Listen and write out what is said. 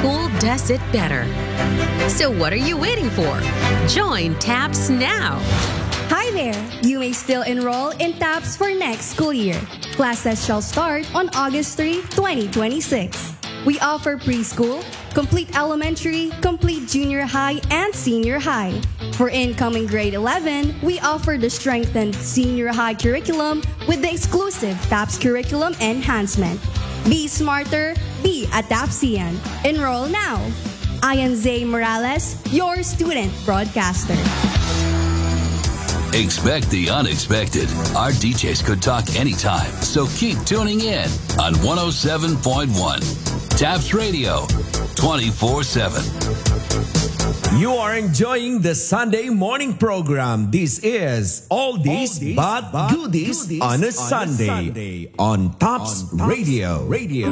school does it better. So what are you waiting for? Join TAPS now. Hi there! You may still enroll in TAPS for next school year. Classes shall start on August 3, 2026. We offer preschool, complete elementary, complete junior high, and senior high. For incoming grade 11, we offer the strengthened senior high curriculum with the exclusive TAPS curriculum enhancement. Be smarter, be a TAPSian. Enroll now. I am Zay Morales, your student broadcaster. Expect the unexpected. Our DJs could talk anytime, so keep tuning in on 107.1 TAPS Radio 24/7. You are enjoying the Sunday morning program. This is Oldies but Goodies on a Sunday on TAPS Radio.